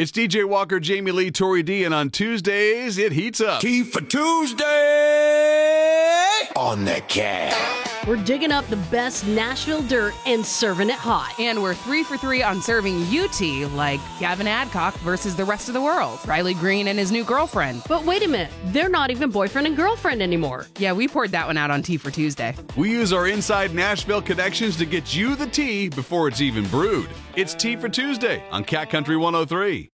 It's DJ Walker, Jamie Lee, Tori D, and on Tuesdays, it heats up. Tea for Tuesday on the Cat. We're digging up the best Nashville dirt and serving it hot. And we're 3 for 3 on serving you tea, like Gavin Adcock versus the rest of the world, Riley Green and his new girlfriend. But wait a minute, they're not even boyfriend and girlfriend anymore. Yeah, we poured that one out on Tea for Tuesday. We use our inside Nashville connections to get you the tea before it's even brewed. It's Tea for Tuesday on Cat Country 103.